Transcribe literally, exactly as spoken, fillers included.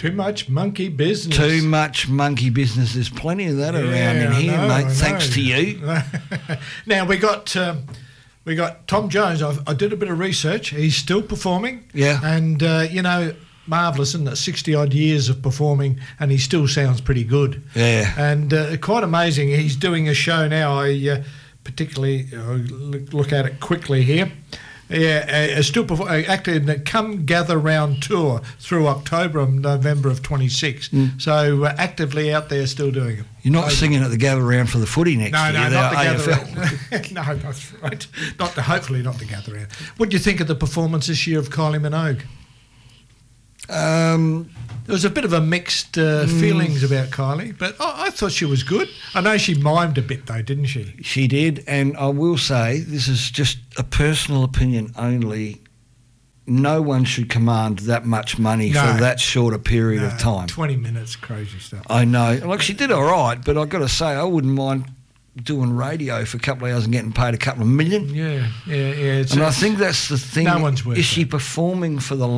Too much monkey business. Too much monkey business. There's plenty of that Yeah, around in I here, know, mate. I Thanks know. to you. Now, we got um, we got Tom Jones. I've, I did a bit of research. He's still performing. Yeah. And, uh, you know, marvellous, isn't it? sixty-odd years of performing, and he still sounds pretty good. Yeah. And uh, quite amazing. He's doing a show now. I uh, particularly uh, look, look at it quickly here. Yeah, uh, still perform, uh, acted in the Come Gather Round tour through October and November of twenty-six. Mm. So uh, actively out there, still doing it. You're not I, singing at the gather round for the footy next no, year. no, not the A Gather F L. Round. No, that's right. Not the, hopefully not the Gather Round. What do you think of the performance this year of Kylie Minogue? Um, There was a bit of a mixed uh, Mm. feelings about Kylie, but I, I thought she was good. I know she mimed a bit though, didn't she? she did, and I will say, this is just a personal opinion only, no one should command that much money No. for that short a period No, of time. twenty minutes, crazy stuff. I know. Like, she did all right, but I've got to say, I wouldn't mind doing radio for a couple of hours and getting paid a couple of million. Yeah, yeah, yeah. It's And a- I think that's the thing. No one's worth Is she it. performing for the